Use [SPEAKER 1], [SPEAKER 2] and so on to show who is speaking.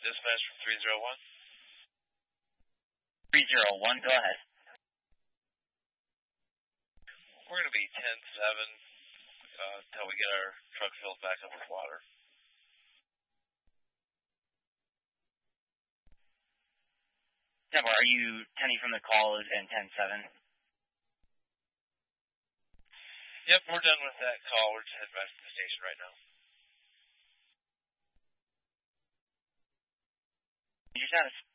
[SPEAKER 1] Dispatch from 301.
[SPEAKER 2] 301, go ahead.
[SPEAKER 1] We're going to be 10-7 until we get our truck filled back up with water.
[SPEAKER 2] Deborah, are you 10 from the call and 10-7?
[SPEAKER 1] Yep, we're done with that call. We're just heading back to the station right now.
[SPEAKER 2] You just had a